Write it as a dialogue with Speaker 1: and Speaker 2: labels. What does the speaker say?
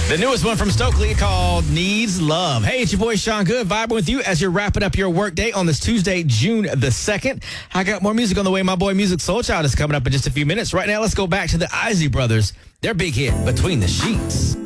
Speaker 1: The newest one from Stokely called Needs Love. Hey, it's your boy Sean Good, vibing with you as you're wrapping up your work day on this Tuesday, June the 2nd. I got more music on the way. My boy Music Soul Child is coming up in just a few minutes. Right now, let's go back to the Isley Brothers. Their big hit, Between the Sheets.